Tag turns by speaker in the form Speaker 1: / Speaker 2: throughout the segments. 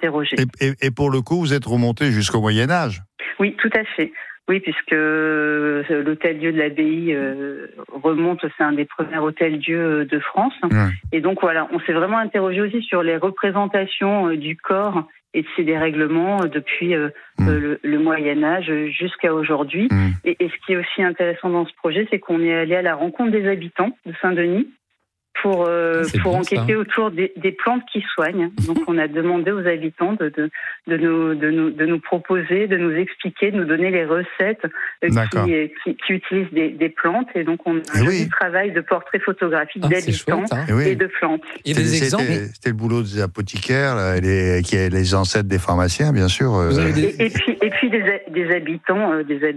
Speaker 1: interroger.
Speaker 2: Et pour le coup, vous êtes remonté jusqu'au Moyen-Âge ?
Speaker 1: Oui, tout à fait. Oui, puisque l'hôtel-dieu de l'abbaye remonte, c'est un des premiers hôtels-dieux de France.
Speaker 2: Ouais.
Speaker 1: Et donc voilà, on s'est vraiment interrogé aussi sur les représentations du corps et de ses dérèglements depuis le Moyen-Âge jusqu'à aujourd'hui. Et ce qui est aussi intéressant dans ce projet, c'est qu'on est allé à la rencontre des habitants de Saint-Denis pour enquêter autour des plantes qui soignent. Donc on a demandé aux habitants de nous proposer, de nous expliquer, de nous donner les recettes qui utilisent des plantes. Et donc on a un joli travail de portrait photographique d'habitants et de plantes.
Speaker 3: Il y a des exemples.
Speaker 2: C'était le boulot des apothicaires, là, qui est les ancêtres des pharmaciens, bien sûr.
Speaker 1: Et puis des habitants.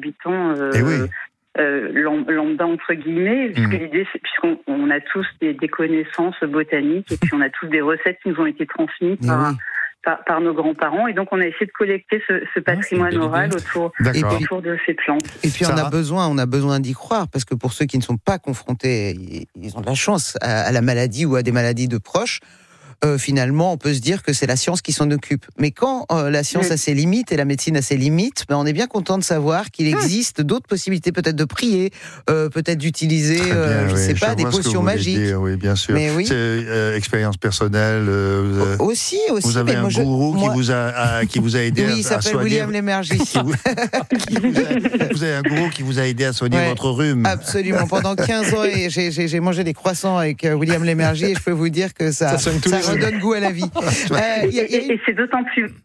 Speaker 1: Lambda entre guillemets, puisque l'idée, c'est, puisqu'on a tous des connaissances botaniques et puis on a tous des recettes qui nous ont été transmises par nos grands-parents, et donc on a essayé de collecter ce patrimoine oral autour de ces plantes.
Speaker 4: Et puis on a besoin d'y croire, parce que pour ceux qui ne sont pas confrontés, ils ont de la chance à la maladie ou à des maladies de proches. Finalement, on peut se dire que c'est la science qui s'en occupe. Mais quand la science a ses limites et la médecine a ses limites, on est bien content de savoir qu'il existe d'autres possibilités, peut-être de prier, peut-être d'utiliser, des potions magiques.
Speaker 2: Oui, bien sûr.
Speaker 4: Mais oui.
Speaker 2: C'est expérience personnelle.
Speaker 4: Aussi.
Speaker 2: Vous avez un gourou qui vous a aidé à soigner.
Speaker 4: Oui, il s'appelle William Lémergie.
Speaker 2: Vous avez un gourou qui vous a aidé à soigner votre rhume.
Speaker 4: Absolument. Pendant 15 ans, j'ai mangé des croissants avec William Lémergie, et je peux vous dire que ça redonne goût à la vie.
Speaker 1: Et c'est d'autant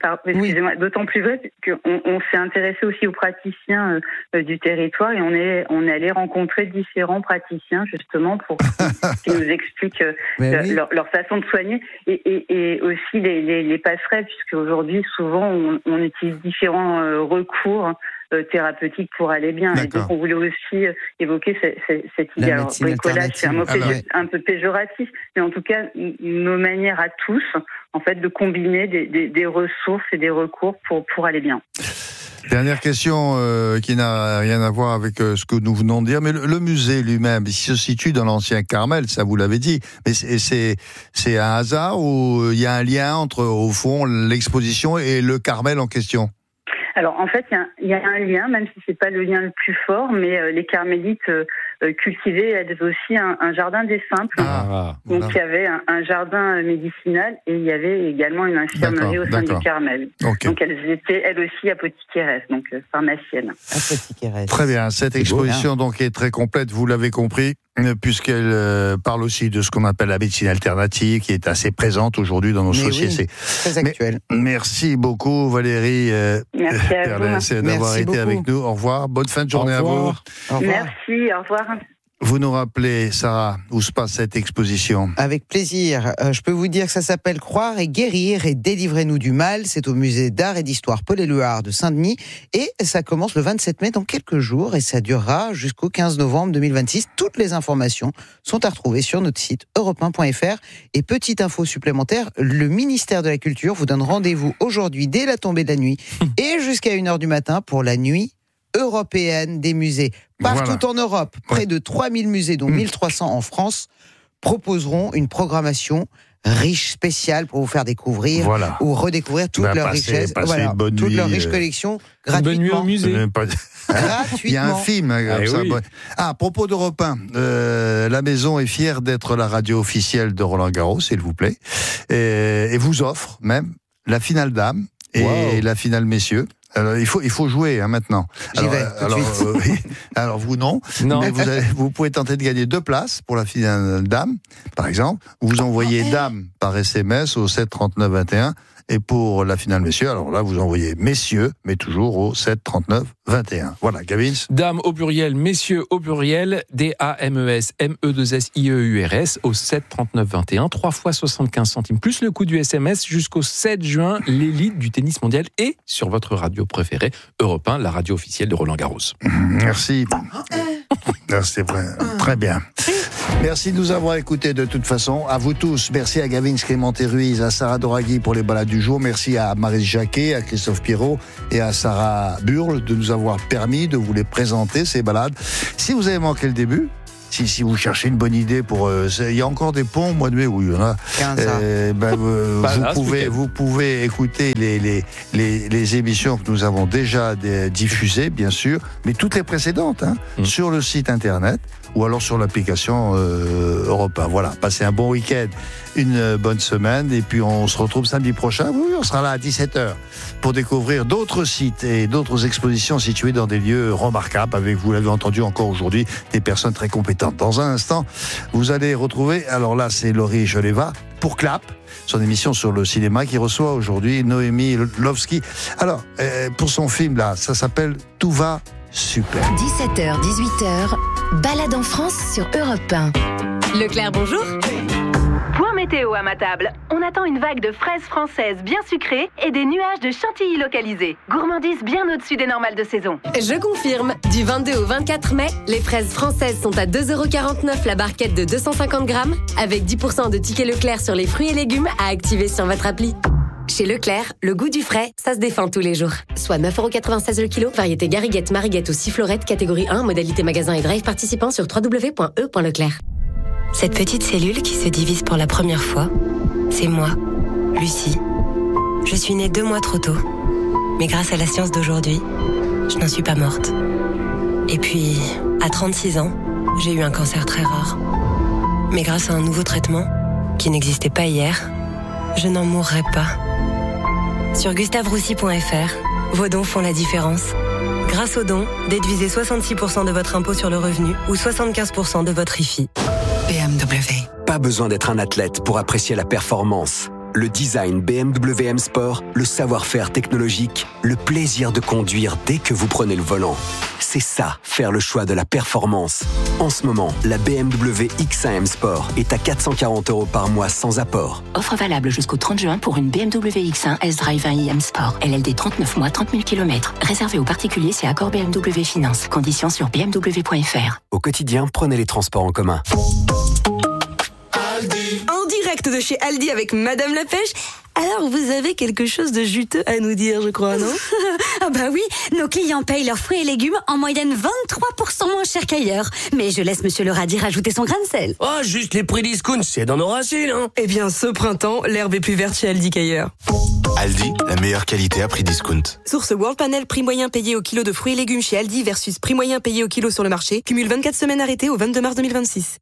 Speaker 1: plus vrai qu'on s'est intéressé aussi aux praticiens du territoire, et on est allé rencontrer différents praticiens justement pour qu'ils nous expliquent leur façon de soigner, et aussi les passerelles, puisque aujourd'hui souvent on utilise différents recours thérapeutiques pour aller bien. Et donc on voulait aussi évoquer cette idée. Alors, bricolage, c'est un mot un peu péjoratif, mais en tout cas nos manières à tous, en fait, de combiner des ressources et des recours pour aller bien.
Speaker 2: Dernière question qui n'a rien à voir avec ce que nous venons de dire, mais le musée lui-même, il se situe dans l'ancien Carmel, ça vous l'avez dit, mais c'est un hasard ou il y a un lien entre, au fond, l'exposition et le Carmel en question ?
Speaker 1: Alors en fait, il y a un lien, même si c'est pas le lien le plus fort, mais les carmélites cultivaient avaient aussi un jardin des simples. Donc il y avait un jardin médicinal, et il y avait également une infirmerie au sein du Carmel. Donc elles étaient elles aussi apothicaires, donc pharmaciennes.
Speaker 2: Très bien, cette exposition donc est très complète, vous l'avez compris, puisqu'elle parle aussi de ce qu'on appelle la médecine alternative, qui est assez présente aujourd'hui dans nos sociétés.
Speaker 4: Très actuelle.
Speaker 2: Merci beaucoup Valérie
Speaker 1: Merci
Speaker 2: d'avoir été avec nous. Au revoir, bonne fin de journée à vous.
Speaker 1: Merci, au revoir.
Speaker 2: Vous nous rappelez, Sarah, où se passe cette exposition ?
Speaker 4: Avec plaisir. Je peux vous dire que ça s'appelle « Croire et guérir et délivrez-nous du mal ». C'est au musée d'art et d'histoire Paul-Éluard de Saint-Denis. Et ça commence le 27 mai, dans quelques jours, et ça durera jusqu'au 15 novembre 2026. Toutes les informations sont à retrouver sur notre site europe1.fr. Et petite info supplémentaire, le ministère de la Culture vous donne rendez-vous aujourd'hui dès la tombée de la nuit et jusqu'à 1h du matin pour la nuit européenne des musées. Partout en Europe, près de 3000 musées, dont 1300 en France, proposeront une programmation riche, spéciale, pour vous faire découvrir ou redécouvrir toute leur richesse. Toute leur riche collection, gratuitement.
Speaker 3: Bonne nuit au musée.
Speaker 4: Gratuitement.
Speaker 2: Il y a un film à propos d'Europe 1. La Maison est fière d'être la radio officielle de Roland Garros, s'il vous plaît, et vous offre même la finale dames et la finale messieurs. Alors, il faut jouer maintenant.
Speaker 4: J'y vais tout de suite.
Speaker 2: Alors vous non. Mais vous pouvez tenter de gagner 2 places pour la finale dame, par exemple. Vous envoyez dame par SMS au 7 39 21. Et pour la finale messieurs, alors là, vous envoyez messieurs, mais toujours au 7 39 21. Voilà, Gavins.
Speaker 3: Dames au pluriel, messieurs au pluriel, DAMES, ME2SIEURS au 7 39 21, 3 fois 75 centimes, plus le coût du SMS jusqu'au 7 juin, l'élite du tennis mondial est sur votre radio préférée, Europe 1, la radio officielle de Roland Garros.
Speaker 2: Merci. C'est vrai. Très bien. Merci de nous avoir écoutés de toute façon. À vous tous. Merci à Gavin Clémenté-Ruiz, à Sarah Doraghi pour les balades du jour. Merci à Maryse Jacquet, à Christophe Pirot et à Sarah Burle de nous avoir permis de vous les présenter, ces balades. Si vous avez manqué le début, si vous cherchez une bonne idée pour... il y a encore des ponts au mois de mai, oui, il y en a.
Speaker 4: 15
Speaker 2: vous pouvez écouter les émissions que nous avons déjà diffusées, bien sûr, mais toutes les précédentes, sur le site internet ou alors sur l'application Europe 1. Voilà, passez un bon week-end, une bonne semaine, et puis on se retrouve samedi prochain. Oui, on sera là à 17h pour découvrir d'autres sites et d'autres expositions situées dans des lieux remarquables, avec, vous l'avez entendu encore aujourd'hui, des personnes très compétentes. Dans un instant, vous allez retrouver, alors là, c'est Laurie Joleva pour Clap, son émission sur le cinéma, qui reçoit aujourd'hui Noémie Lovski. Alors, pour son film là, ça s'appelle Tout va super.
Speaker 5: 17h, 18h, balade en France sur Europe 1.
Speaker 6: Leclerc, bonjour.
Speaker 7: Point météo à ma table. On attend une vague de fraises françaises bien sucrées et des nuages de chantilly localisés. Gourmandise bien au-dessus des normales de saison.
Speaker 6: Je confirme, du 22 au 24 mai, les fraises françaises sont à 2,49€ la barquette de 250 grammes, avec 10% de tickets Leclerc sur les fruits et légumes à activer sur votre appli. Chez Leclerc, le goût du frais, ça se défend tous les jours. Soit 9,96€ le kilo, variété Gariguette, Mariguette ou Sifflorette, catégorie 1, modalité magasin et drive participant sur www.e.leclerc.
Speaker 8: Cette petite cellule qui se divise pour la première fois, c'est moi, Lucie. Je suis née 2 mois trop tôt. Mais grâce à la science d'aujourd'hui, je n'en suis pas morte. Et puis, à 36 ans, j'ai eu un cancer très rare. Mais grâce à un nouveau traitement, qui n'existait pas hier, je n'en mourrai pas. Sur gustaveroussy.fr, vos dons font la différence. Grâce aux dons, déduisez 66% de votre impôt sur le revenu ou 75% de votre IFI.
Speaker 9: BMW. Pas besoin d'être un athlète pour apprécier la performance. Le design BMW M Sport, le savoir-faire technologique, le plaisir de conduire dès que vous prenez le volant. C'est ça, faire le choix de la performance. En ce moment, la BMW X1 M Sport est à 440€ par mois sans apport.
Speaker 10: Offre valable jusqu'au 30 juin pour une BMW X1 S-Drive 1i M Sport. LLD 39 mois, 30 000 km. Réservé aux particuliers, c'est accord BMW Finance. Conditions sur bmw.fr.
Speaker 9: Au quotidien, prenez les transports en commun.
Speaker 11: En direct de chez Aldi avec Madame la Pêche. Alors, vous avez quelque chose de juteux à nous dire, je crois, non?
Speaker 12: Ah bah oui, nos clients payent leurs fruits et légumes en moyenne 23% moins cher qu'ailleurs. Mais je laisse Monsieur le radis rajouter son grain de sel.
Speaker 13: Oh, juste les prix discount, c'est dans nos racines, hein.
Speaker 11: Eh bien, ce printemps, l'herbe est plus verte chez Aldi qu'ailleurs.
Speaker 14: Aldi, la meilleure qualité à prix discount.
Speaker 11: Source World Panel, prix moyen payé au kilo de fruits et légumes chez Aldi versus prix moyen payé au kilo sur le marché. Cumule 24 semaines arrêtées au 22 mars 2026.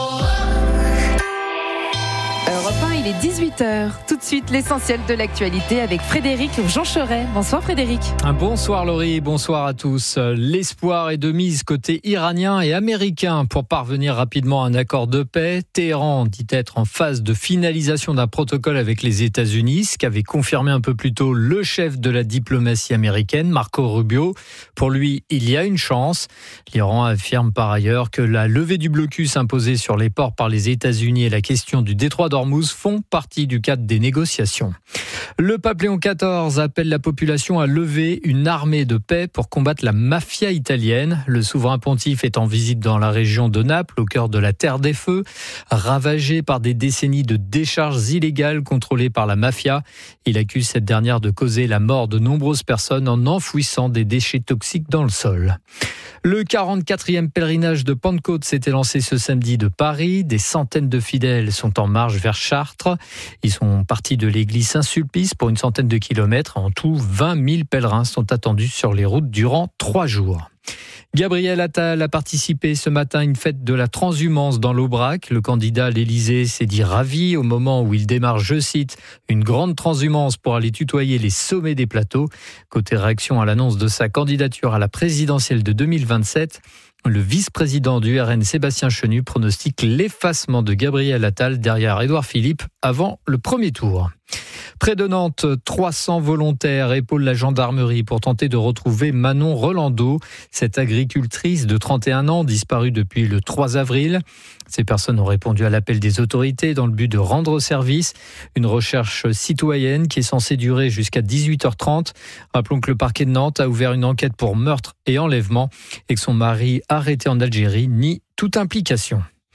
Speaker 15: Europe 1, il est 18h. Tout de suite, l'essentiel de l'actualité avec Frédéric Jean-Cheret. Bonsoir Frédéric.
Speaker 3: Bonsoir Laurie, bonsoir à tous. L'espoir est de mise côté iranien et américain pour parvenir rapidement à un accord de paix. Téhéran dit être en phase de finalisation d'un protocole avec les États-Unis, ce qu'avait confirmé un peu plus tôt le chef de la diplomatie américaine, Marco Rubio. Pour lui, il y a une chance. L'Iran affirme par ailleurs que la levée du blocus imposée sur les ports par les États-Unis et la question du détroit d'Ormuz font partie du cadre des négociations. Le pape Léon XIV appelle la population à lever une armée de paix pour combattre la mafia italienne. Le souverain pontife est en visite dans la région de Naples, au cœur de la Terre des Feux, ravagée par des décennies de décharges illégales contrôlées par la mafia. Il accuse cette dernière de causer la mort de nombreuses personnes en enfouissant des déchets toxiques dans le sol. Le 44e pèlerinage de Pentecôte s'était lancé ce samedi de Paris. Des centaines de fidèles sont en marche vers Chartres. Ils sont partis de l'église Saint-Sulpice pour une centaine de kilomètres. En tout, 20 000 pèlerins sont attendus sur les routes durant 3 jours. Gabriel Attal a participé ce matin à une fête de la transhumance dans l'Aubrac. Le candidat à l'Élysée s'est dit ravi au moment où il démarre, je cite, une grande transhumance pour aller tutoyer les sommets des plateaux. Côté réaction à l'annonce de sa candidature à la présidentielle de 2027, le vice-président du RN, Sébastien Chenu, pronostique l'effacement de Gabriel Attal derrière Édouard Philippe avant le premier tour. Près de Nantes, 300 volontaires épaulent la gendarmerie pour tenter de retrouver Manon Rolando, cette agricultrice de 31 ans disparue depuis le 3 avril. Ces personnes ont répondu à l'appel des autorités dans le but de rendre service. Une recherche citoyenne qui est censée durer jusqu'à 18h30. Rappelons que le parquet de Nantes a ouvert une enquête pour meurtre et enlèvement et que son mari, arrêté en Algérie, nie toute implication.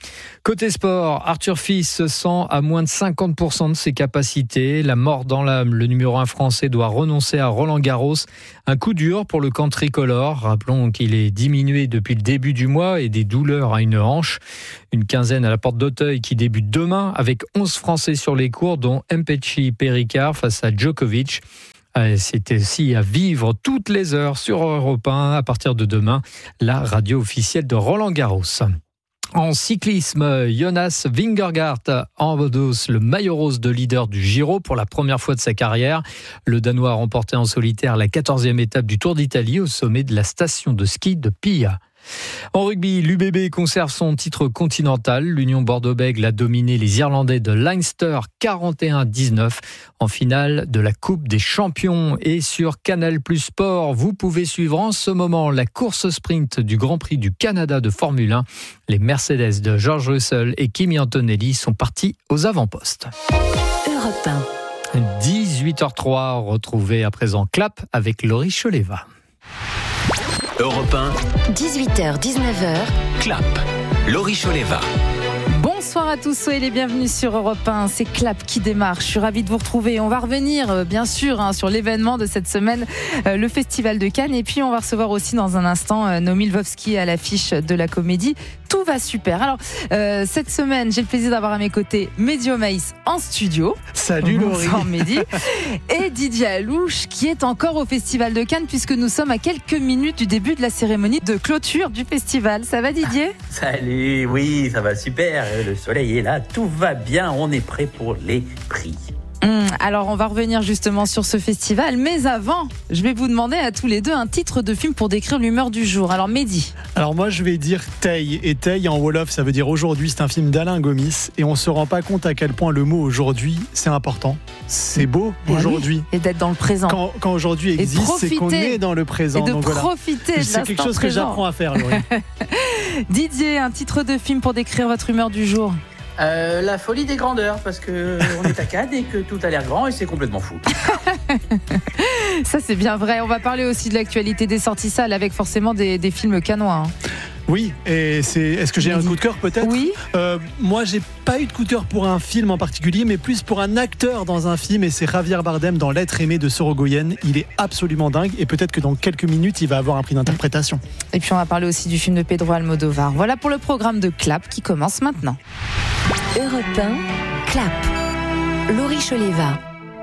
Speaker 16: Côté sport, Arthur Fils se sent à moins de 50% de ses capacités. La mort dans l'âme, le numéro 1 français doit renoncer à Roland-Garros. Un coup dur pour le camp tricolore. Rappelons qu'il est diminué depuis le début du mois et des douleurs à une hanche. Une quinzaine à la porte d'Auteuil qui débute demain avec 11 Français sur les cours, dont Mpetshi Perricard face à Djokovic. C'est aussi à vivre toutes les heures sur Europe 1 à partir de demain, la radio officielle de Roland-Garros. En cyclisme, Jonas Vingegaard endosse le maillot rose de leader du Giro pour la première fois de sa carrière. Le Danois a remporté en solitaire la 14e étape du Tour d'Italie au sommet de la station de ski de Pia. En rugby, l'UBB conserve son titre continental. L'Union Bordeaux-Bègles a dominé les Irlandais de Leinster 41-19 en finale de la Coupe des Champions. Et sur Canal+ Sport, vous pouvez suivre en ce moment la course sprint du Grand Prix du Canada de Formule 1. Les Mercedes de George Russell et Kimi Antonelli sont partis aux avant-postes.
Speaker 5: Europe 1.
Speaker 16: 18h03, retrouvez à présent Clap avec Laurie Choleva.
Speaker 9: Europe 1.
Speaker 5: 18h, 19h.
Speaker 9: Clap. Laurie Choleva.
Speaker 15: Bonsoir à tous, soyez les bienvenus sur Europe 1. C'est Clap qui démarre. Je suis ravie de vous retrouver. On va revenir, bien sûr, sur l'événement de cette semaine, le Festival de Cannes. Et puis, on va recevoir aussi dans un instant Naomi Lvovsky à l'affiche de la comédie. Tout va super. Alors, cette semaine, j'ai le plaisir d'avoir à mes côtés Mehdi Omaïs en studio.
Speaker 17: Salut Laurie.
Speaker 15: Bonsoir Mehdi. Et Didier Alouche qui est encore au Festival de Cannes puisque nous sommes à quelques minutes du début de la cérémonie de clôture du festival. Ça va Didier ?
Speaker 18: Salut, oui, ça va super. Le soleil est là, tout va bien. On est prêt pour les prix.
Speaker 15: Alors on va revenir justement sur ce festival, mais avant, je vais vous demander à tous les deux un titre de film pour décrire l'humeur du jour. Alors Mehdi.
Speaker 17: Alors moi je vais dire Tey, et Tey en Wolof ça veut dire aujourd'hui, c'est un film d'Alain Gomis et on se rend pas compte à quel point le mot aujourd'hui c'est important. C'est beau aujourd'hui.
Speaker 15: Oui, et d'être dans le présent.
Speaker 17: Quand aujourd'hui existe, c'est qu'on est dans le présent.
Speaker 15: Et de
Speaker 17: donc
Speaker 15: profiter de l'instant
Speaker 17: c'est quelque chose que j'apprends à faire Laurie.
Speaker 15: Didier, un titre de film pour décrire votre humeur du jour.
Speaker 18: La folie des grandeurs, parce que on est à Cannes et que tout a l'air grand et c'est complètement fou.
Speaker 15: Ça c'est bien vrai. On va parler aussi de l'actualité des sorties salles avec forcément des films cannois.
Speaker 17: Oui, et est-ce que j'ai un coup de cœur peut-être ?
Speaker 15: Oui.
Speaker 17: Moi, j'ai pas eu de coup de cœur pour un film en particulier, mais plus pour un acteur dans un film, et c'est Javier Bardem dans L'être aimé de Sorogoyen. Il est absolument dingue, et peut-être que dans quelques minutes, il va avoir un prix d'interprétation.
Speaker 15: Et puis on va parler aussi du film de Pedro Almodovar. Voilà pour le programme de Clap qui commence maintenant.
Speaker 5: Europe 1, Clap. Laurie Choleva.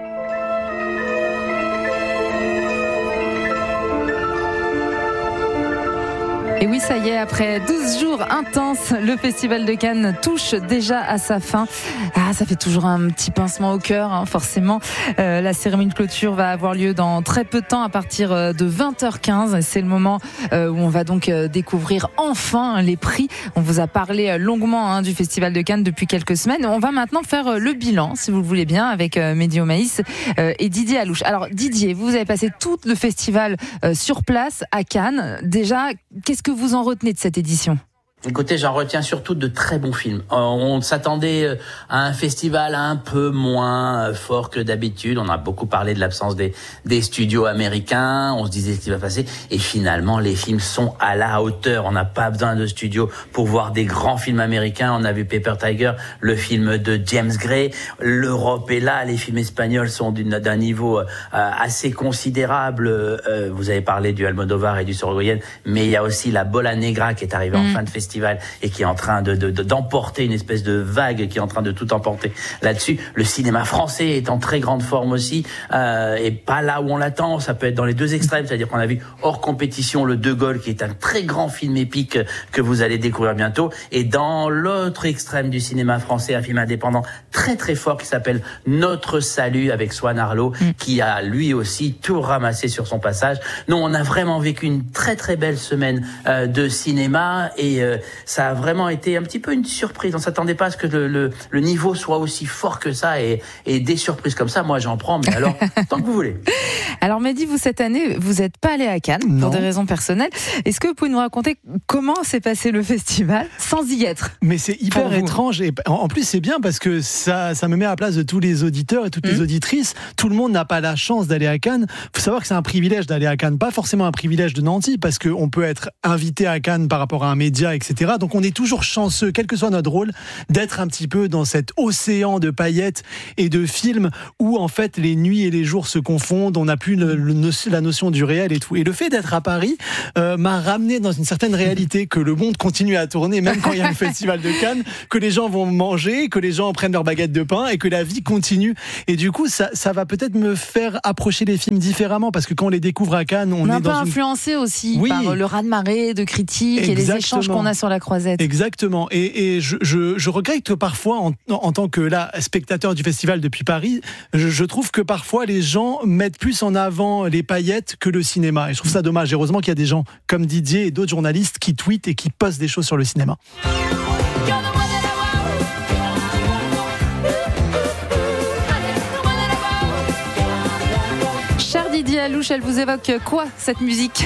Speaker 15: Et oui, ça y est, après 12 jours intenses, le Festival de Cannes touche déjà à sa fin. Ah, ça fait toujours un petit pincement au cœur, forcément. La cérémonie de clôture va avoir lieu dans très peu de temps, à partir de 20h15. C'est le moment où on va donc découvrir enfin les prix. On vous a parlé longuement du Festival de Cannes depuis quelques semaines. On va maintenant faire le bilan, si vous le voulez bien, avec Mehdi Omaïs et Didier Alouche. Alors Didier, vous avez passé tout le festival sur place à Cannes. Déjà, qu'est-ce que vous en retenez de cette édition ?
Speaker 18: Écoutez, j'en retiens surtout de très bons films. On s'attendait à un festival un peu moins fort que d'habitude. On a beaucoup parlé de l'absence des studios américains. On se disait ce qui va passer. Et finalement, les films sont à la hauteur. On n'a pas besoin de studios pour voir des grands films américains. On a vu Paper Tiger, le film de James Gray. L'Europe est là. Les films espagnols sont d'un niveau assez considérable. Vous avez parlé du Almodovar et du Sorogoyen, mais il y a aussi la Bola Negra qui est arrivée en fin de festival et qui est en train d'emporter une espèce de vague qui est en train de tout emporter là-dessus. Le cinéma français est en très grande forme aussi et pas là où on l'attend. Ça peut être dans les deux extrêmes, c'est-à-dire qu'on a vu hors compétition le De Gaulle qui est un très grand film épique que vous allez découvrir bientôt, et dans l'autre extrême du cinéma français, un film indépendant très très fort qui s'appelle Notre Salut avec Swan Arlo qui a lui aussi tout ramassé sur son passage. Non, on a vraiment vécu une très très belle semaine de cinéma et ça a vraiment été un petit peu une surprise. On s'attendait pas à ce que le niveau soit aussi fort que ça et des surprises comme ça, moi j'en prends, mais alors tant que vous voulez.
Speaker 15: Alors Mehdi, vous cette année, vous n'êtes pas allé à Cannes pour des raisons personnelles. Est-ce que vous pouvez nous raconter comment s'est passé le festival sans y être ?
Speaker 17: Mais c'est hyper étrange et en plus c'est bien parce que ça me met à la place de tous les auditeurs et toutes les auditrices. Tout le monde n'a pas la chance d'aller à Cannes. Il faut savoir que c'est un privilège d'aller à Cannes, pas forcément un privilège de Nancy, parce qu'on peut être invité à Cannes par rapport à un média, etc. etc. Donc on est toujours chanceux, quel que soit notre rôle, d'être un petit peu dans cet océan de paillettes et de films où en fait les nuits et les jours se confondent, on n'a plus la notion du réel et tout. Et le fait d'être à Paris m'a ramené dans une certaine réalité, que le monde continue à tourner même quand il y a le festival de Cannes, que les gens vont manger, que les gens prennent leur baguette de pain et que la vie continue. Et du coup, ça va peut-être me faire approcher les films différemment, parce que quand on les découvre à Cannes, on est
Speaker 15: un peu
Speaker 17: dans
Speaker 15: influencé aussi par le raz-de-marée de critiques et les échanges qu'on a sur la Croisette.
Speaker 17: Exactement. Et je regrette que parfois, en tant que spectateur du festival depuis Paris, je trouve que parfois les gens mettent plus en avant les paillettes que le cinéma. Et je trouve ça dommage. Et heureusement qu'il y a des gens comme Didier et d'autres journalistes qui tweetent et qui postent des choses sur le cinéma.
Speaker 15: Cher Didier Alouche, elle vous évoque quoi, cette musique?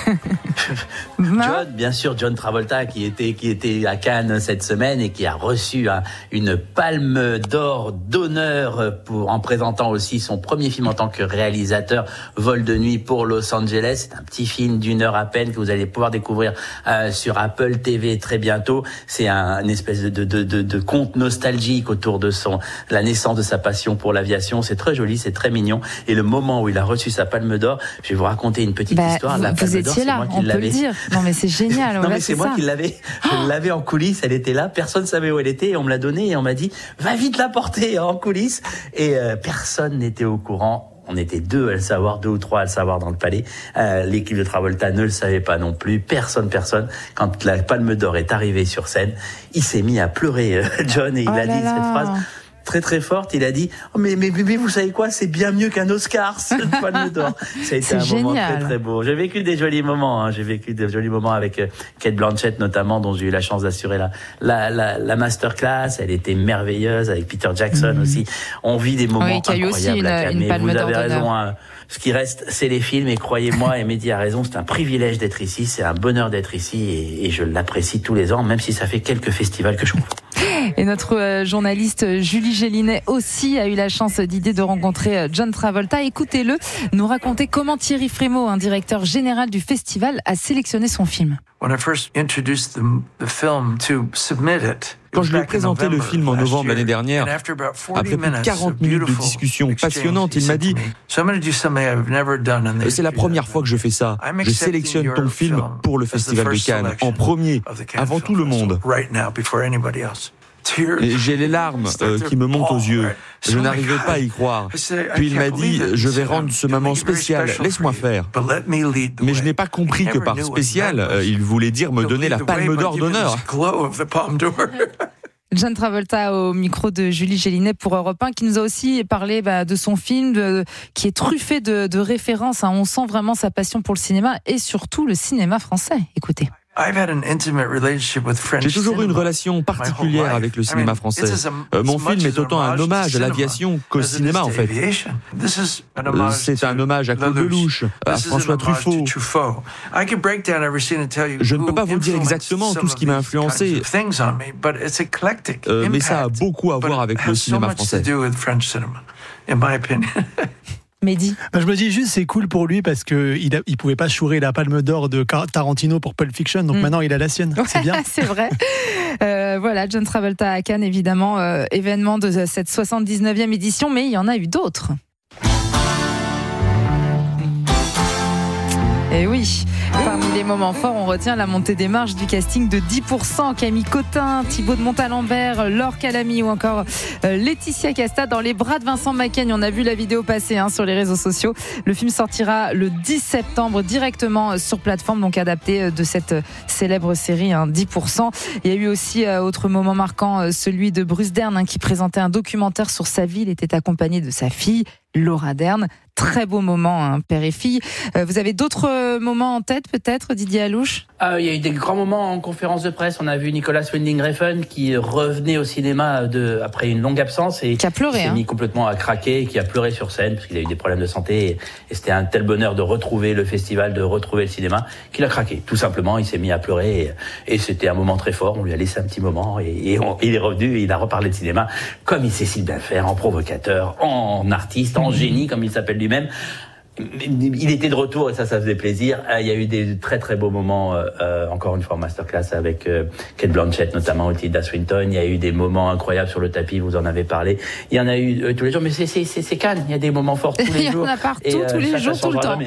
Speaker 18: John, bien sûr, John Travolta qui était à Cannes cette semaine et qui a reçu une palme d'or d'honneur en présentant aussi son premier film en tant que réalisateur, Vol de nuit pour Los Angeles. C'est un petit film d'1 heure à peine que vous allez pouvoir découvrir sur Apple TV très bientôt. C'est une espèce de conte nostalgique autour de la naissance de sa passion pour l'aviation. C'est très joli, c'est très mignon. Et le moment où il a reçu sa palme d'or, je vais vous raconter une petite histoire. La palme d'or, c'est moi qui l'avais.
Speaker 15: Le dire. Non mais c'est génial.
Speaker 18: Non mais c'est moi qui l'avais. Je l'avais en coulisses. Elle était là. Personne ne savait où elle était. Et on me l'a donnée et on m'a dit va vite la porter en coulisses. Et personne n'était au courant. On était 2 ou 3 à le savoir dans le palais. L'équipe de Travolta ne le savait pas non plus. Personne. Quand la Palme d'Or est arrivée sur scène, il s'est mis à pleurer, John, et il a dit cette phrase très très forte. Il a dit mais vous savez quoi, c'est bien mieux qu'un Oscar, cette Palme d'Or. Ça a été moment très très beau. J'ai vécu des jolis moments. J'ai vécu des jolis moments avec Cate Blanchett notamment, dont j'ai eu la chance d'assurer la masterclass. Elle était merveilleuse, avec Peter Jackson aussi. On vit des moments incroyables. Aussi une Palme d'Or. Vous avez raison. Ce qui reste, c'est les films, et croyez-moi, et Mehdi a raison, c'est un privilège d'être ici, c'est un bonheur d'être ici, et je l'apprécie tous les ans, même si ça fait quelques festivals que je couvre.
Speaker 15: Et notre journaliste Julie Gélinet aussi a eu la chance, Didier, de rencontrer John Travolta. Écoutez-le nous raconter comment Thierry Frémaux, un directeur général du festival, a sélectionné son film.
Speaker 19: When I first introduced the film to submit it,
Speaker 20: quand je lui ai présenté le film en novembre l'année dernière, après plus de 40 minutes de discussion passionnante, il m'a dit « C'est la première fois que je fais ça. Je sélectionne ton film pour le Festival de Cannes, en premier, avant tout le monde. » Et j'ai les larmes qui me montent aux yeux. Je n'arrivais pas à y croire. Puis il m'a dit « Je vais rendre ce moment spécial, laisse-moi faire. » Mais je n'ai pas compris que par spécial, il voulait dire me donner la Palme d'Or d'honneur.
Speaker 15: John Travolta au micro de Julie Gélinet pour Europe 1, qui nous a aussi parlé de son film qui est truffé de références. On sent vraiment sa passion pour le cinéma et surtout le cinéma français. Écoutez.
Speaker 20: J'ai toujours eu une relation particulière avec le cinéma français. Mon film est autant un hommage à l'aviation qu'au cinéma, en fait. C'est un hommage à Claude Lelouch, à François Truffaut. Je ne peux pas vous dire exactement tout ce qui m'a influencé, mais ça a beaucoup à voir avec le cinéma français.
Speaker 15: Mehdi.
Speaker 17: Je me dis juste c'est cool pour lui parce que il pouvait pas chourer la Palme d'Or de Tarantino pour Pulp Fiction, donc maintenant il a la sienne. C'est bien.
Speaker 15: C'est vrai. Voilà, John Travolta à Cannes, évidemment, événement de cette 79e édition, mais il y en a eu d'autres. Et oui, parmi les moments forts, on retient la montée des marches du casting de 10%. Camille Cotin, Thibaut de Montalembert, Laure Calamy ou encore Laetitia Casta dans les bras de Vincent Macaigne. On a vu la vidéo passer sur les réseaux sociaux. Le film sortira le 10 septembre directement sur plateforme, donc adapté de cette célèbre série 10%. Il y a eu aussi, autre moment marquant, celui de Bruce Dern qui présentait un documentaire sur sa vie. Il était accompagné de sa fille, Laura Dern. Très beau moment, père et fille. Vous avez d'autres moments en tête, peut-être, Didier Alouche ?
Speaker 18: Il y a eu des grands moments en conférence de presse. On a vu Nicolas Winding Refn qui revenait au cinéma après une longue absence et
Speaker 15: qui a pleuré,
Speaker 18: s'est mis complètement à craquer, qui a pleuré sur scène parce qu'il a eu des problèmes de santé et c'était un tel bonheur de retrouver le festival, de retrouver le cinéma qu'il a craqué. Tout simplement, il s'est mis à pleurer et c'était un moment très fort. On lui a laissé un petit moment et il est revenu et il a reparlé de cinéma comme il sait si bien faire, en provocateur, en artiste, en génie comme il s'appelle lui-même. il était de retour et ça faisait plaisir. Il y a eu des très très beaux moments, encore une fois en masterclass avec Cate Blanchett notamment, ou Tilda Swinton. Il y a eu des moments incroyables sur le tapis, vous en avez parlé. Il y en a eu tous les jours, mais c'est Cannes, il y a des moments forts tous les jours.
Speaker 15: Il y en a partout, tous les jours, tout le temps.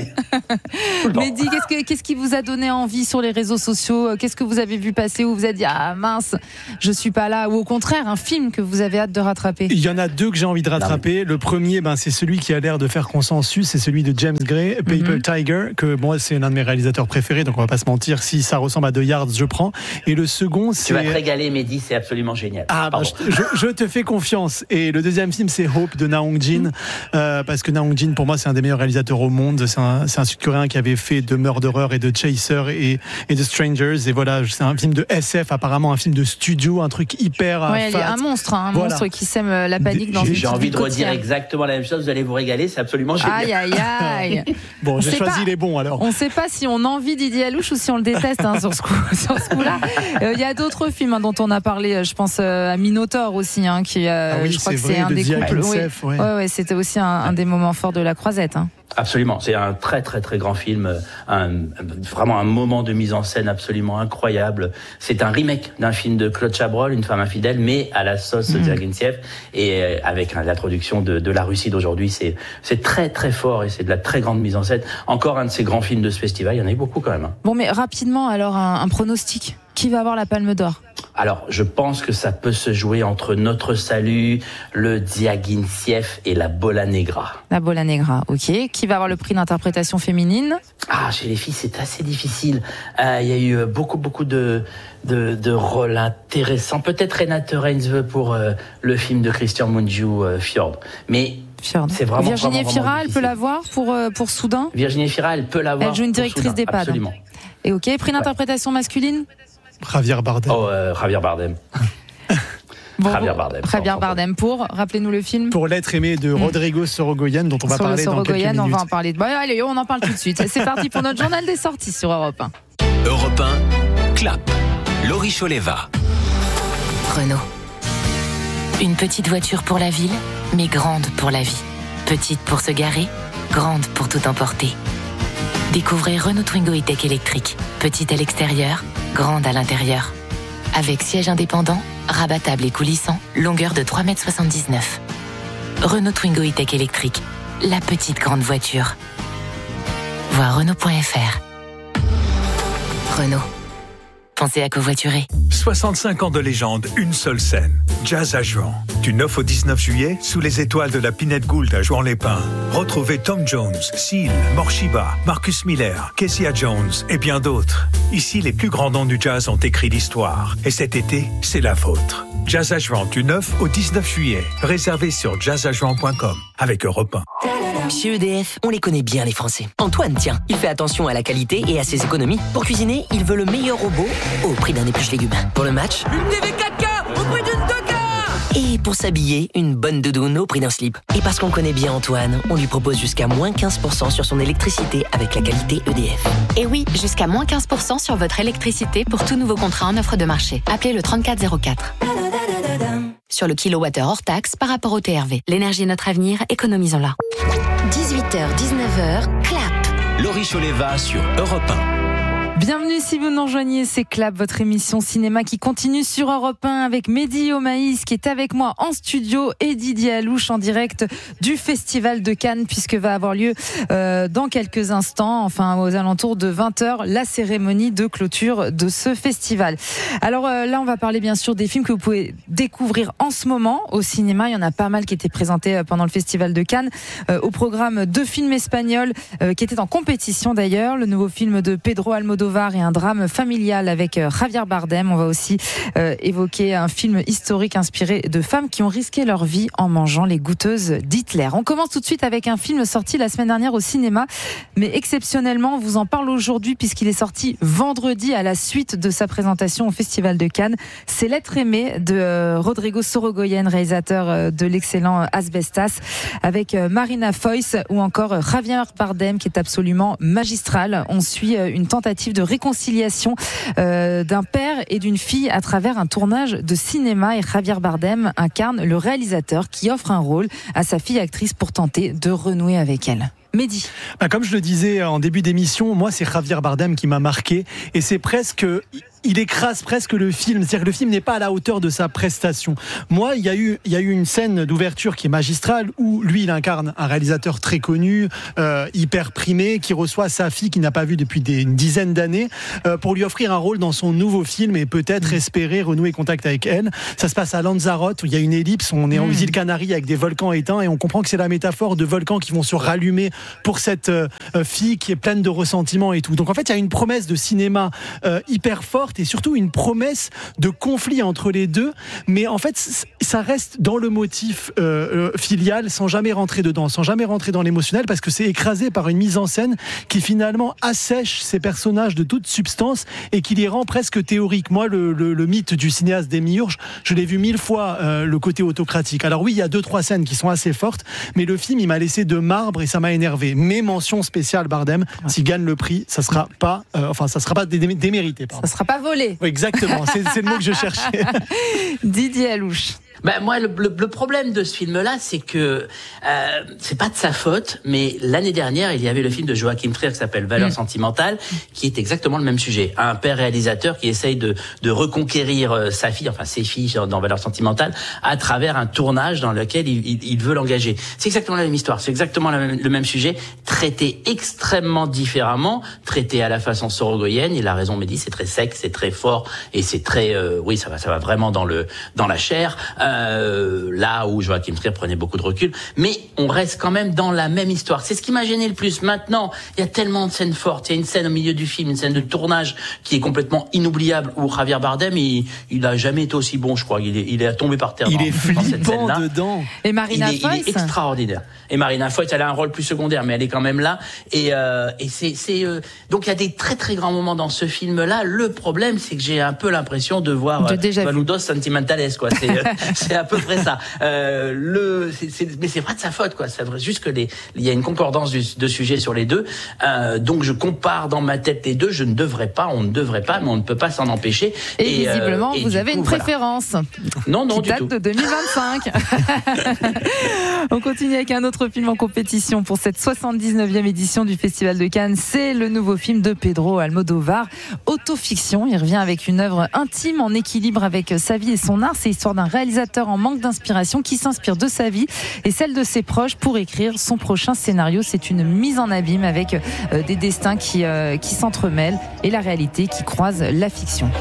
Speaker 15: Mehdi, qu'est-ce qui vous a donné envie sur les réseaux sociaux? Qu'est-ce que vous avez vu passer où vous avez dit ah mince, je suis pas là, ou au contraire un film que vous avez hâte de rattraper?
Speaker 17: Il y en a deux que j'ai envie de rattraper. Le premier, c'est celui qui a l'air de faire consensus, c'est celui de James Gray, Paper Tiger, que moi c'est un de mes réalisateurs préférés, donc on va pas se mentir, si ça ressemble à The Yards, je prends. Et le second, c'est...
Speaker 18: Tu vas te régaler, Mehdi, c'est absolument génial.
Speaker 17: Je te fais confiance. Et le deuxième film, c'est Hope de Na Hong Jin, parce que Na Hong Jin, pour moi, c'est un des meilleurs réalisateurs au monde. C'est un Sud-Coréen qui avait fait de Murderer et de Chaser et de Strangers. Et voilà, c'est un film de SF, apparemment un film de studio, un truc hyper...
Speaker 15: Ouais, un monstre, monstre qui sème la panique dans une
Speaker 18: J'ai envie de redire exactement la même chose, vous allez vous régaler, c'est absolument génial.
Speaker 15: Aïe.
Speaker 17: Bon, j'ai choisi les bons alors.
Speaker 15: On ne sait pas si on envie Didier Alouche ou si on le déteste sur ce coup-là. Il y a d'autres films dont on a parlé, je pense à Minotaur aussi, qui je crois que c'est un des couples. Ouais, c'était aussi un des moments forts de la croisette.
Speaker 18: Absolument, c'est un très très très grand film, vraiment un moment de mise en scène absolument incroyable. C'est un remake d'un film de Claude Chabrol, Une femme infidèle, mais à la sauce Zerguintiev et avec l'introduction de la Russie d'aujourd'hui. C'est très très fort et c'est de la très grande mise en scène. Encore un de ces grands films de ce festival, il y en a eu beaucoup quand même.
Speaker 15: Bon, mais rapidement alors un pronostic. Qui va avoir la Palme d'Or?
Speaker 18: Alors, je pense que ça peut se jouer entre Notre Salut, le Diaghilev et la Bola Negra.
Speaker 15: La Bola Negra, ok. Qui va avoir le prix d'interprétation féminine?
Speaker 18: Chez les filles, c'est assez difficile. Il y a eu beaucoup de rôles intéressants. Peut-être Renate Reinsve pour le film de Christian Mungiu, Fjord. Mais c'est vraiment
Speaker 15: Virginie Efira, elle peut
Speaker 18: difficile.
Speaker 15: l'avoir pour Soudain?
Speaker 18: Virginie Efira, elle peut l'avoir.
Speaker 15: Elle joue une directrice d'EHPAD.
Speaker 18: Absolument.
Speaker 15: Et ok, prix d'interprétation masculine?
Speaker 17: Javier Bardem.
Speaker 18: Javier Bardem.
Speaker 15: Javier Bardem pour, rappelez-nous le film.
Speaker 17: Pour L'être aimé de Rodrigo Sorogoyen, dont on va parler dans quelques minutes.
Speaker 15: On va en parler. Allez, on en parle tout de suite. C'est parti pour notre journal des sorties sur Europe 1.
Speaker 21: Europe 1, Clap. Laurie Choleva.
Speaker 8: Renault. Une petite voiture pour la ville, mais grande pour la vie. Petite pour se garer, grande pour tout emporter. Découvrez Renault Twingo E-Tech électrique. Petite à l'extérieur, grande à l'intérieur. Avec siège indépendant, rabattable et coulissant, longueur de 3,79 m. Renault Twingo E-Tech électrique. La petite grande voiture. Voir Renault.fr. Renault. Pensez à covoiturer.
Speaker 22: 65 ans de légende, une seule scène. Jazz à Juan. Du 9 au 19 juillet, sous les étoiles de la Pinette Gould à Juan-les-Pins. Retrouvez Tom Jones, Seal, Morshiba, Marcus Miller, Kezia Jones et bien d'autres. Ici, les plus grands noms du jazz ont écrit l'histoire. Et cet été, c'est la vôtre. Jazz à Juan du 9 au 19 juillet. Réservé sur jazzajuan.com avec Europe 1.
Speaker 23: Chez EDF, on les connaît bien les Français. Antoine, tiens, il fait attention à la qualité et à ses économies. Pour cuisiner, il veut le meilleur robot au prix d'un épluche légumes. Pour le match,
Speaker 13: une TV 4K au prix d'une 2K.
Speaker 23: Et pour s'habiller, une bonne doudoune au prix d'un slip. Et parce qu'on connaît bien Antoine, on lui propose jusqu'à moins 15% sur son électricité avec la qualité EDF.
Speaker 24: Et oui, jusqu'à moins 15% sur votre électricité pour tout nouveau contrat en offre de marché. Appelez le 3404. Sur le kilowattheure hors taxe par rapport au TRV. L'énergie est notre avenir, économisons-la.
Speaker 5: 18h-19h, Clap.
Speaker 21: Laurie Choleva sur Europe 1.
Speaker 15: Bienvenue si vous nous rejoignez, c'est Clap, votre émission cinéma qui continue sur Europe 1 avec Mehdi Omaïs qui est avec moi en studio et Didier Alouche en direct du Festival de Cannes puisque va avoir lieu dans quelques instants, enfin aux alentours de 20h, la cérémonie de clôture de ce festival. Alors là, on va parler bien sûr des films que vous pouvez découvrir en ce moment au cinéma. Il y en a pas mal qui étaient présentés pendant le Festival de Cannes. Au programme 2 films espagnols qui étaient en compétition d'ailleurs. Le nouveau film de Pedro Almodóvar et un drame familial avec Javier Bardem. On va aussi évoquer un film historique inspiré de femmes qui ont risqué leur vie en mangeant les goûteuses d'Hitler. On commence tout de suite avec un film sorti la semaine dernière au cinéma, mais exceptionnellement, on vous en parle aujourd'hui puisqu'il est sorti vendredi à la suite de sa présentation au Festival de Cannes. C'est L'être aimé de Rodrigo Sorogoyen, réalisateur de l'excellent Asbestas, avec Marina Foïs ou encore Javier Bardem qui est absolument magistral. On suit une tentative de réconciliation d'un père et d'une fille à travers un tournage de cinéma et Javier Bardem incarne le réalisateur qui offre un rôle à sa fille actrice pour tenter de renouer avec elle. Mehdi.
Speaker 17: Comme je le disais en début d'émission, moi c'est Javier Bardem qui m'a marqué et c'est presque... Il écrase presque le film, c'est-à-dire que le film n'est pas à la hauteur de sa prestation. Moi, il y a eu une scène d'ouverture qui est magistrale où lui, il incarne un réalisateur très connu, hyper primé, qui reçoit sa fille qu'il n'a pas vue depuis une dizaine d'années pour lui offrir un rôle dans son nouveau film et peut-être espérer renouer contact avec elle. Ça se passe à Lanzarote où il y a une ellipse, on est en île Canaries avec des volcans éteints et on comprend que c'est la métaphore de volcans qui vont se rallumer pour cette fille qui est pleine de ressentiments et tout. Donc en fait, il y a une promesse de cinéma hyper forte et surtout une promesse de conflit entre les deux, mais en fait ça reste dans le motif filial sans jamais rentrer dedans, sans jamais rentrer dans l'émotionnel parce que c'est écrasé par une mise en scène qui finalement assèche ces personnages de toute substance et qui les rend presque théoriques. Moi le mythe du cinéaste Démiurge, je l'ai vu 1000 fois le côté autocratique. Alors oui, il y a 2-3 scènes qui sont assez fortes, mais le film il m'a laissé de marbre et ça m'a énervé. Mais mention spéciale Bardem, s'il gagne le prix, ça sera pas démérité.
Speaker 15: Ça sera pas volé.
Speaker 17: Oui, exactement, c'est le mot que je cherchais.
Speaker 15: Didier Alouche.
Speaker 18: Moi, le problème de ce film-là, c'est que c'est pas de sa faute, mais l'année dernière, il y avait le film de Joachim Trier qui s'appelle Valeurs sentimentales, qui est exactement le même sujet. Un père réalisateur qui essaye de reconquérir sa fille, enfin ses filles dans Valeurs sentimentales, à travers un tournage dans lequel il veut l'engager. C'est exactement la même histoire, c'est exactement le même sujet, traité extrêmement différemment, traité à la façon sorogoyenne. Il a raison, Mehdi, c'est très sec, c'est très fort et c'est très, oui, ça va vraiment dans la chair. Là où Joachim Trier prenait beaucoup de recul, mais on reste quand même dans la même histoire. C'est ce qui m'a gêné le plus. Maintenant, il y a tellement de scènes fortes. Il y a une scène au milieu du film, une scène de tournage qui est complètement inoubliable où Javier Bardem, il a jamais été aussi bon, je crois. Il est tombé par terre.
Speaker 17: Il est flippant dedans.
Speaker 15: Et Marina Foïs.
Speaker 18: Il est extraordinaire. Et Marina Foïs, elle a un rôle plus secondaire, mais elle est quand même là. Et donc il y a des très très grands moments dans ce film-là. Le problème, c'est que j'ai un peu l'impression de voir Saludos Sentimentales, quoi. C'est à peu près ça. Mais c'est pas de sa faute, quoi. C'est vrai juste que il y a une concordance de sujets sur les deux. Donc je compare dans ma tête les deux. On ne devrait pas, mais on ne peut pas s'en empêcher.
Speaker 15: Et visiblement, vous avez une préférence.
Speaker 18: Non,
Speaker 15: qui date de 2025. On continue avec un autre film en compétition pour cette 79e édition du Festival de Cannes. C'est le nouveau film de Pedro Almodóvar, Autofiction. Il revient avec une œuvre intime en équilibre avec sa vie et son art. C'est l'histoire d'un réalisateur en manque d'inspiration qui s'inspire de sa vie et celle de ses proches pour écrire son prochain scénario. C'est une mise en abîme avec des destins qui s'entremêlent et la réalité qui croise la fiction.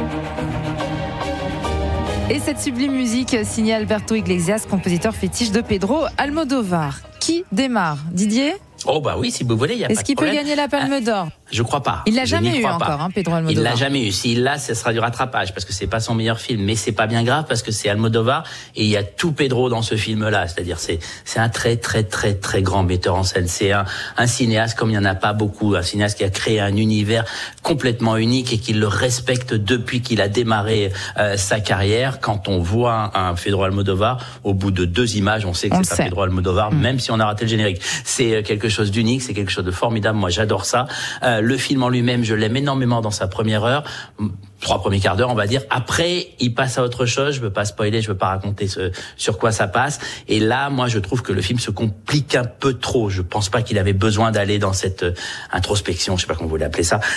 Speaker 15: Et cette sublime musique signée Alberto Iglesias, compositeur fétiche de Pedro Almodóvar. Qui démarre? Didier?
Speaker 18: Oh bah oui, si vous voulez, il y a pas de problème.
Speaker 15: Est-ce qu'il peut gagner la Palme d'Or?
Speaker 18: Je crois pas.
Speaker 15: Il l'a jamais eu encore, Pedro Almodóvar.
Speaker 18: Il l'a jamais eu. S'il l'a, ce sera du rattrapage parce que c'est pas son meilleur film, mais c'est pas bien grave parce que c'est Almodóvar et il y a tout Pedro dans ce film-là. C'est-à-dire, c'est un très très très très grand metteur en scène. C'est un cinéaste comme il y en a pas beaucoup, un cinéaste qui a créé un univers complètement unique et qui le respecte depuis qu'il a démarré sa carrière. Quand on voit un Pedro Almodóvar, au bout de 2 images, on sait que c'est pas Pedro Almodóvar, même si on a raté le générique. C'est quelque chose d'unique, c'est quelque chose de formidable. Moi, j'adore ça. Le film en lui-même, je l'aime énormément dans sa première heure, 3 premiers quarts d'heure, on va dire. Après, il passe à autre chose. Je veux pas spoiler, je veux pas raconter sur quoi ça passe. Et là, moi, je trouve que le film se complique un peu trop. Je pense pas qu'il avait besoin d'aller dans cette introspection, je sais pas comment vous voulez appeler ça,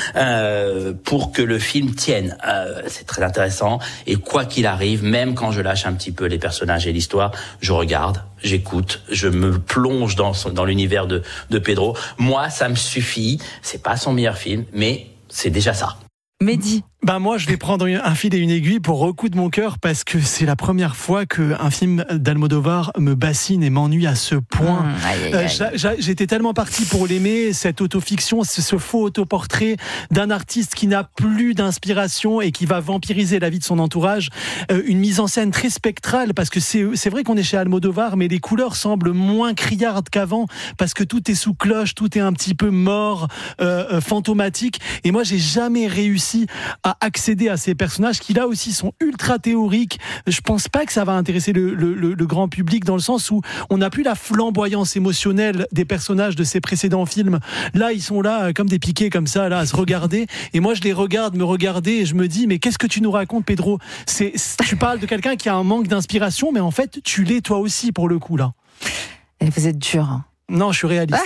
Speaker 18: pour que le film tienne. C'est très intéressant. Et quoi qu'il arrive, même quand je lâche un petit peu les personnages et l'histoire, je regarde, j'écoute, je me plonge dans l'univers de Pedro. Moi, ça me suffit. C'est pas son meilleur film, mais c'est déjà ça.
Speaker 15: Mehdi.
Speaker 17: Moi, je vais prendre un fil et une aiguille pour recoudre mon cœur parce que c'est la première fois qu'un film d'Almodóvar me bassine et m'ennuie à ce point. J'étais tellement parti pour l'aimer, cette autofiction, ce faux autoportrait d'un artiste qui n'a plus d'inspiration et qui va vampiriser la vie de son entourage. Une mise en scène très spectrale parce que c'est vrai qu'on est chez Almodóvar, mais les couleurs semblent moins criardes qu'avant parce que tout est sous cloche, tout est un petit peu mort, fantomatique. Et moi, j'ai jamais réussi à accéder à ces personnages qui là aussi sont ultra théoriques. Je pense pas que ça va intéresser le grand public dans le sens où on n'a plus la flamboyance émotionnelle des personnages de ces précédents films. Là, ils sont là comme des piquets comme ça, là, à se regarder. Et moi, je les regarde, me regarder et je me dis, mais qu'est-ce que tu nous racontes, Pedro? Tu parles de quelqu'un qui a un manque d'inspiration, mais en fait, tu l'es toi aussi pour le coup, là.
Speaker 15: Et vous êtes dur, hein.
Speaker 17: Non, je suis réaliste.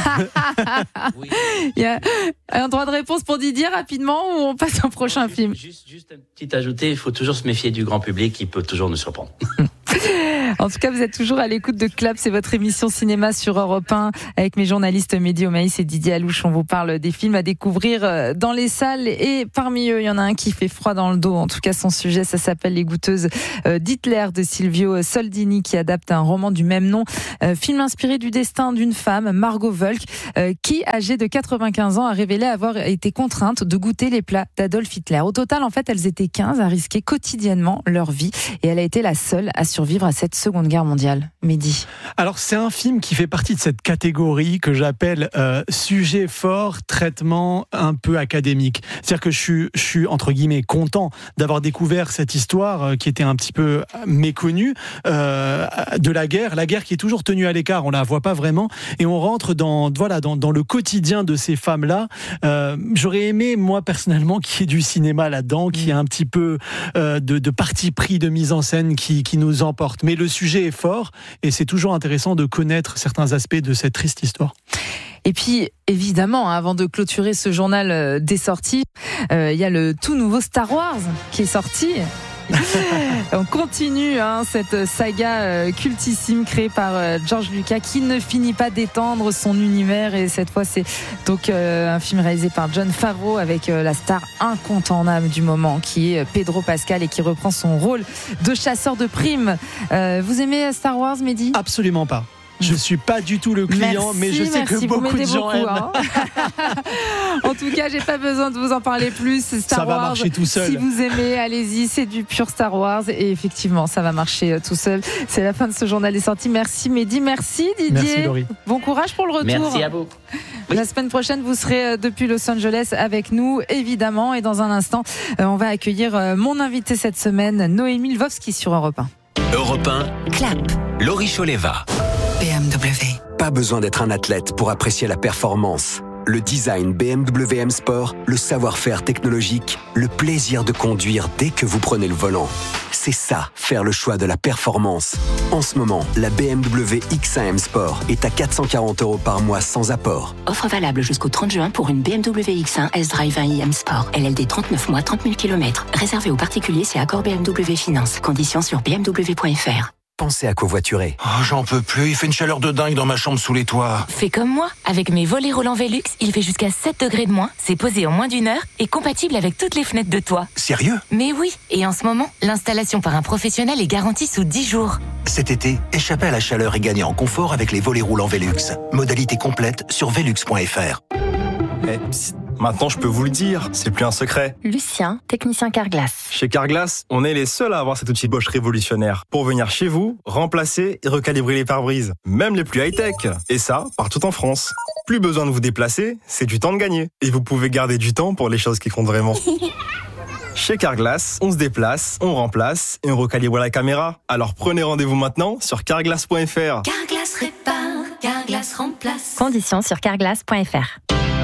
Speaker 15: Il y a un droit de réponse pour Didier rapidement ou on passe au prochain film?
Speaker 18: Juste un petit ajouté, il faut toujours se méfier du grand public qui peut toujours nous surprendre.
Speaker 15: En tout cas, vous êtes toujours à l'écoute de Clap, c'est votre émission cinéma sur Europe 1 avec mes journalistes Mehdi Omaïs et Didier Alouche. On vous parle des films à découvrir dans les salles et parmi eux, il y en a un qui fait froid dans le dos. En tout cas, son sujet, ça s'appelle Les Goûteuses d'Hitler de Silvio Soldini qui adapte un roman du même nom. Film inspiré du destin d'une femme, Margot Volk, qui, âgée de 95 ans, a révélé avoir été contrainte de goûter les plats d'Adolf Hitler. Au total, en fait, elles étaient 15 à risquer quotidiennement leur vie et elle a été la seule à survivre à cette Seconde Guerre mondiale. Mehdi.
Speaker 17: Alors, c'est un film qui fait partie de cette catégorie que j'appelle sujet fort, traitement un peu académique. C'est-à-dire que je suis entre guillemets content d'avoir découvert cette histoire qui était un petit peu méconnue de la guerre qui est toujours tenue à l'écart, on la voit pas vraiment, et on rentre dans le quotidien de ces femmes-là. J'aurais aimé, moi personnellement, qu'il y ait du cinéma là-dedans, qu'il y ait un petit peu de parti pris de mise en scène qui nous emporte. Mais le sujet est fort et c'est toujours intéressant de connaître certains aspects de cette triste histoire.
Speaker 15: Et puis, évidemment, avant de clôturer ce journal des sorties, il y a le tout nouveau Star Wars qui est sorti. On continue cette saga cultissime créée par George Lucas qui ne finit pas d'étendre son univers et cette fois c'est donc un film réalisé par Jon Favreau avec la star incontournable du moment qui est Pedro Pascal et qui reprend son rôle de chasseur de primes. Vous aimez Star Wars, Mehdi ?
Speaker 17: Absolument pas. Je suis pas du tout le client, mais je sais que beaucoup de gens aiment.
Speaker 15: En tout cas, j'ai pas besoin de vous en parler plus. Star
Speaker 17: ça va
Speaker 15: Wars,
Speaker 17: marcher tout seul.
Speaker 15: Si vous aimez, allez-y, c'est du pur Star Wars. Et effectivement, ça va marcher tout seul. C'est la fin de ce journal des sorties. Merci Mehdi, merci Didier.
Speaker 17: Merci Laurie.
Speaker 15: Bon courage pour le retour.
Speaker 18: Merci à vous.
Speaker 15: Oui. La semaine prochaine, vous serez depuis Los Angeles avec nous, évidemment. Et dans un instant, on va accueillir mon invité cette semaine, Noémie Lvovsky sur Europe 1.
Speaker 21: Europe 1,
Speaker 5: Clap.
Speaker 21: Laurie Choleva.
Speaker 5: BMW.
Speaker 9: Pas besoin d'être un athlète pour apprécier la performance. Le design BMW M Sport, le savoir-faire technologique, le plaisir de conduire dès que vous prenez le volant. C'est ça, faire le choix de la performance. En ce moment, la BMW X1 M Sport est à 440 € par mois sans apport.
Speaker 10: Offre valable jusqu'au 30 juin pour une BMW X1 S-Drive 20i M Sport. LLD 39 mois, 30 000 km. Réservé aux particuliers, c'est accord BMW Finance. Conditions sur bmw.fr.
Speaker 9: Pensez à covoiturer.
Speaker 14: Oh, j'en peux plus, il fait une chaleur de dingue dans ma chambre sous les toits.
Speaker 1: Fais comme moi, avec mes volets roulants Velux, il fait jusqu'à 7 degrés de moins, c'est posé en moins d'une heure et compatible avec toutes les fenêtres de toit.
Speaker 14: Sérieux ?
Speaker 1: Mais oui, et en ce moment, l'installation par un professionnel est garantie sous 10 jours.
Speaker 14: Cet été, échappez à la chaleur et gagnez en confort avec les volets roulants Velux. Modalité complète sur velux.fr.
Speaker 2: Maintenant, je peux vous le dire, c'est plus un secret.
Speaker 1: Lucien, technicien Carglass.
Speaker 2: Chez Carglass, on est les seuls à avoir cet outil Bosch révolutionnaire pour venir chez vous, remplacer et recalibrer les pare-brises, même les plus high-tech. Et ça, partout en France. Plus besoin de vous déplacer, c'est du temps de gagner. Et vous pouvez garder du temps pour les choses qui comptent vraiment. Chez Carglass, on se déplace, on remplace et on recalibre la caméra. Alors prenez rendez-vous maintenant sur carglass.fr.
Speaker 5: Carglass répare, Carglass remplace.
Speaker 1: Conditions sur carglass.fr.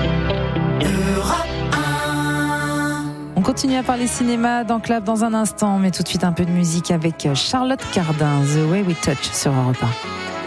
Speaker 15: On continue à parler cinéma dans Clap dans un instant, mais tout de suite un peu de musique avec Charlotte Cardin, The Way We Touch sur Europe 1.